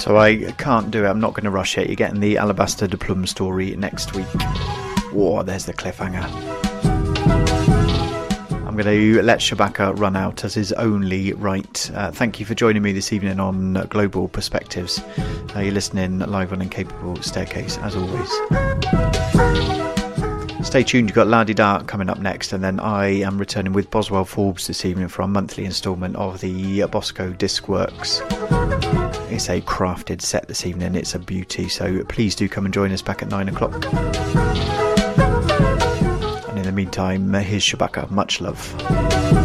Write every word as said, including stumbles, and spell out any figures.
So I can't do it. I'm not going to rush it. You're getting the Alabaster de Plum story next week. Whoa, there's the cliffhanger. I'm going to let Shabaka run out as is only right. Uh, thank you for joining me this evening on Global Perspectives. Uh, you're listening live on Incapable Staircase, as always. Stay tuned, you've got La Di Da coming up next, and then I am returning with Boswell Forbes this evening for our monthly instalment of the Bosco Discworks. It's a crafted set this evening, it's a beauty, so please do come and join us back at nine o'clock. And in the meantime, here's Shabaka, much love.